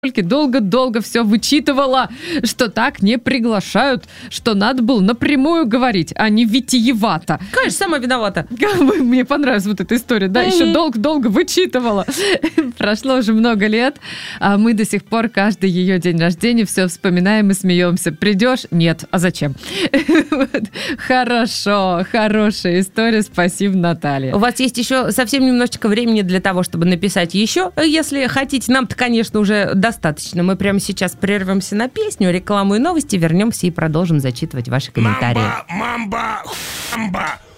долго-долго все вычитывала, что так не приглашают, что надо было напрямую говорить, а не витиевато. Конечно, сама виновата. Мне понравилась вот эта история. Да, еще долго-долго вычитывала. Прошло уже много лет, а мы до сих пор каждый ее день рождения все вспоминаем и смеемся. Придешь? Нет. А зачем? Хорошо, хорошая история. Спасибо, Наталья. У вас есть еще совсем немножечко времени для того, чтобы написать еще. Если хотите, нам-то, конечно, уже достаточно. Мы прямо сейчас прервемся на песню, рекламу и новости, вернемся и продолжим зачитывать ваши комментарии. Мамба,